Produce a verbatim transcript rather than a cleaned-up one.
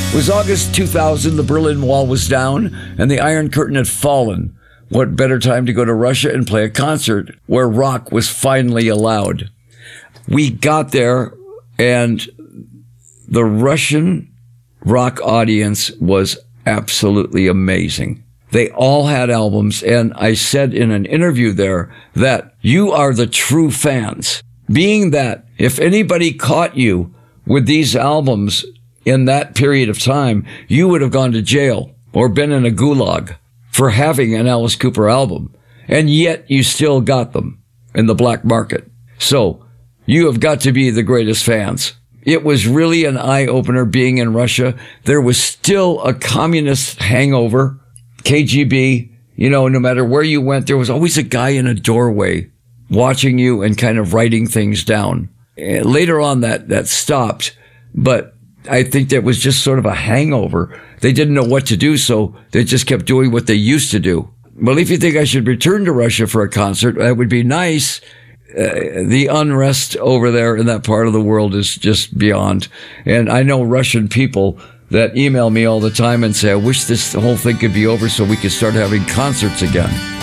It was August two thousand, the Berlin Wall was down, and the Iron Curtain had fallen. What better time to go to Russia and play a concert where rock was finally allowed? We got there, and the Russian rock audience was absolutely amazing. They all had albums, and I said in an interview there that you are the true fans. Being that if anybody caught you with these albums in that period of time, you would have gone to jail or been in a gulag for having an Alice Cooper album. And yet you still got them in the black market. So you have got to be the greatest fans. It was really an eye-opener being in Russia. There was still a communist hangover. K G B, you know, no matter where you went, there was always a guy in a doorway watching you and kind of writing things down. And later on, that, that stopped, but I think that was just sort of a hangover. They didn't know what to do, so they just kept doing what they used to do. Well, if you think I should return to Russia for a concert, that would be nice. Uh, the unrest over there in that part of the world is just beyond. And I know Russian people that email me all the time and say, I wish this whole thing could be over so we could start having concerts again.